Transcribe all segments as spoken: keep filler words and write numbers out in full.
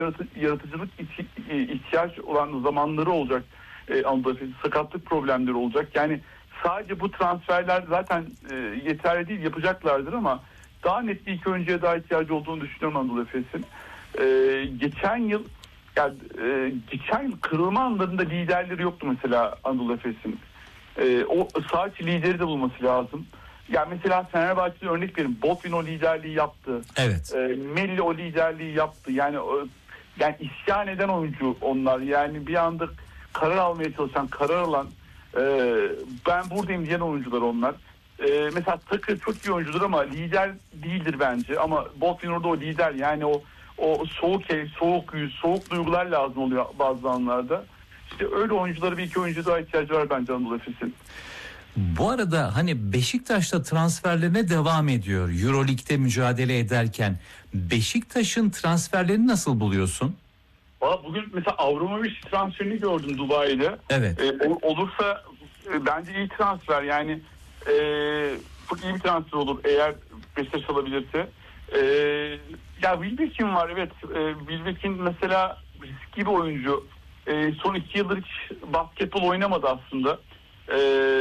yaratıcılık ihtiyaç olan zamanları olacak. E, Anadolu Efes'in sakatlık problemleri olacak. Yani sadece bu transferler zaten e, yeterli değil, yapacaklardır ama daha net bir iki oyuncuya daha ihtiyacı olduğunu düşünüyorum Anadolu Efes'in. E, geçen yıl yani e, geçen yıl kırılma anlarında liderleri yoktu mesela Anadolu Efes'in. E, o saha içi lideri de bulması lazım. Yani mesela Fenerbahçe'de örnek verin. Botwin o liderliği yaptı. Evet. E, Melli o liderliği yaptı. Yani yani isyan eden oyuncu onlar. Yani bir anda karar almaya çalışan, karar alan, e, ben buradayım diyen oyuncular onlar. E, mesela Takır çok iyi oyuncudur ama lider değildir bence. Ama Botwin orada o lider. Yani o o soğuk el, soğuk yüz, soğuk duygular lazım oluyor bazı anlarda. İşte öyle oyunculara bir iki oyuncu daha ihtiyacı var bence Anadolu Efes'in. Bu arada hani Beşiktaş'ta transferlerine devam ediyor. Euroleague'de mücadele ederken Beşiktaş'ın transferlerini nasıl buluyorsun? Valla bugün mesela Avramovic transferini gördüm Dubai'de. Evet. Ee, olursa e, bence iyi transfer. Yani e, çok iyi bir transfer olur eğer Beşiktaş alabilirse. E, ya Wilbekin var evet. E, Wilbekin mesela riskli bir oyuncu. E, son iki yıldır hiç basketbol oynamadı aslında. E,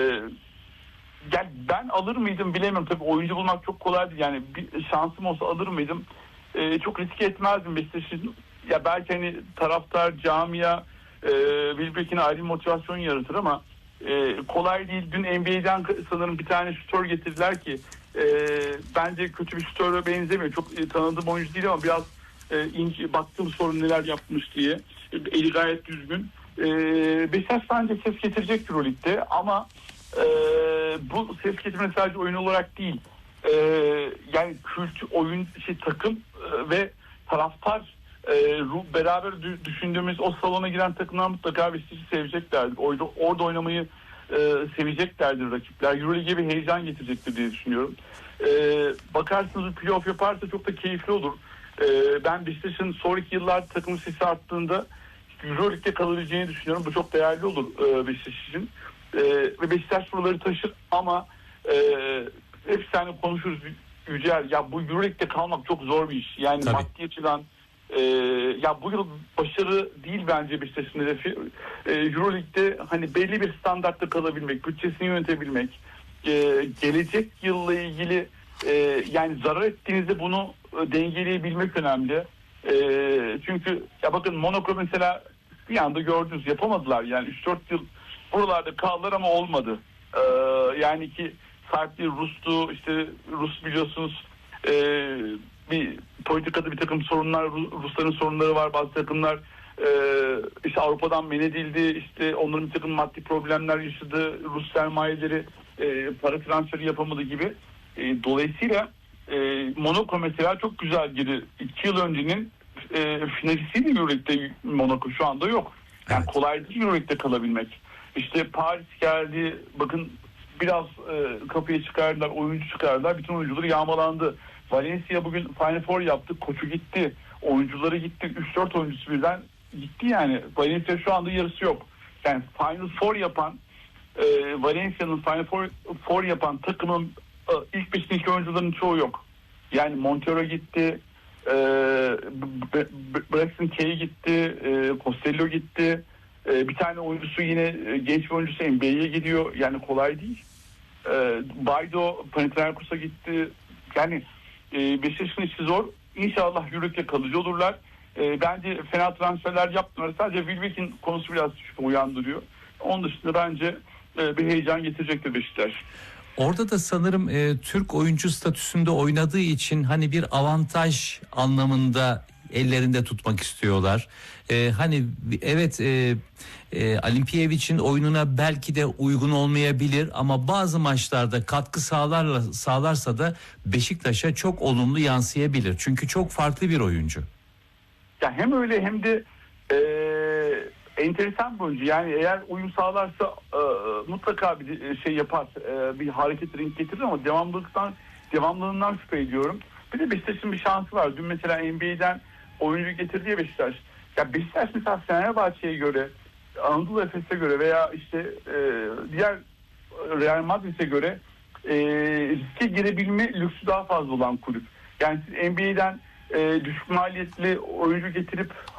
yani ben alır mıydım bilemiyorum. Tabii oyuncu bulmak çok kolay değil. Yani bir şansım olsa alır mıydım? E, çok riske etmezdim Beşiktaş'ın. Ya belki hani taraftar, camia e, Wilbekin'e ayrı motivasyon yaratır ama e, kolay değil. Dün N B A'den sanırım bir tane şutör getirdiler ki e, bence kötü bir şutöre benzemiyor. Çok e, tanıdığım oyuncu değil ama biraz e, ince, baktığım sorun neler yapmış diye. E, eli gayet düzgün. E, Beşiktaş bence ses getirecek Euroleague'de ama e, bu ses getirme sadece oyun olarak değil. E, yani kültür, oyun, şey, takım e, ve taraftar e, beraber düşündüğümüz o salona giren takımlar mutlaka Beşiktaş'ı seveceklerdir. Orada, orada oynamayı e, seveceklerdir rakipler. Euroleague'e bir heyecan getirecektir diye düşünüyorum. E, bakarsınız playoff yaparsa çok da keyifli olur. E, ben Beşiktaş'ın sonraki yıllarda takım sesi arttığında Euroleague'de kalabileceğini düşünüyorum. Bu çok değerli olur e, Beşiktaş için. E, ve Beşiktaş buraları taşır ama e, hep seninle konuşuruz Yücel. Ya bu Euroleague'de kalmak çok zor bir iş. Yani Tabii. maddi açıdan e, ya bu yıl başarı değil bence Beşiktaş'ın hedefi. E, Euroleague'de hani belli bir standartta kalabilmek, bütçesini yönetebilmek, e, gelecek yılla ilgili e, yani zarar ettiğinizde bunu e, dengeleyebilmek önemli. E, çünkü ya bakın Monaco mesela bir anda gördünüz yapamadılar yani üç dört yıl buralarda kaldılar ama olmadı. E, yani ki farklı Rus'tu işte Rus biliyorsunuz e, bir politikada bir takım sorunlar Rusların sorunları var bazı takımlar e, işte Avrupa'dan men edildi işte onların bir takım maddi problemler yaşadı Rus sermayeleri e, para transferi yapamadı gibi e, dolayısıyla e, Monaco mesela çok güzel girdi iki yıl öncenin e, finalistiydi Euroleague'de Monaco şu anda yok yani Evet. kolay değil Euroleague'de kalabilmek işte Paris geldi bakın biraz e, kapıya çıkardılar oyuncu çıkardılar bütün oyuncuları yağmalandı. Valencia bugün Final Four yaptı. Koçu gitti. Oyuncuları gitti. üç dört oyuncusu birden gitti yani. Valencia şu anda yarısı yok. Yani Final Four yapan e, Valencia'nın Final Four, Four yapan takımın e, ilk beşindeki oyuncuların çoğu yok. Yani Montero gitti. E, Braxton Kay gitti. E, Costello gitti. E, bir tane oyuncusu yine e, genç bir oyuncusu N B A'ye gidiyor. Yani kolay değil. E, Baydo Panathinaikos'a gitti. Yani e, Beşiktaş'ın işi zor. İnşallah Euroleague'de kalıcı olurlar. E, bence fena transferler yaptılar. Sadece Wilbekin konusu biraz şüphe uyandırıyor. Onun dışında bence e, bir heyecan getirecektir Beşiktaş. Orada da sanırım e, Türk oyuncu statüsünde oynadığı için hani bir avantaj anlamında ellerinde tutmak istiyorlar. E, hani evet e, e, Alimpiyevic'in oyununa belki de uygun olmayabilir ama bazı maçlarda katkı sağlarla sağlarsa da Beşiktaş'a çok olumlu yansıyabilir. Çünkü çok farklı bir oyuncu. Ya hem öyle hem de e, enteresan bir oyuncu. Yani eğer uyum sağlarsa e, mutlaka bir şey yapar. E, bir hareket renk getirir ama devamlılıktan devamlılığından şüphe ediyorum. Bir de Beşiktaş'ın bir şansı var. Dün mesela N B A'den oyuncu getirdi ya Beşiktaş. Ya Beşiktaş mesela Fenerbahçe'ye göre, Anadolu Efes'e göre veya işte e, diğer Real Madrid'e göre e, riske girebilme lüksü daha fazla olan kulüp. Yani siz N B A'den e, düşük maliyetli oyuncu getirip